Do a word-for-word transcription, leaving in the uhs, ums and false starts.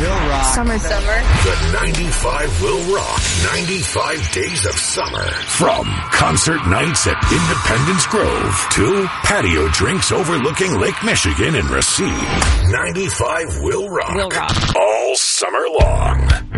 will rock. Summer. Summer. The ninety-five will rock. ninety-five days of summer. From concert nights at Independence Grove to patio drinks overlooking Lake Michigan and Racine. ninety-five will rock. Will rock. All summer long.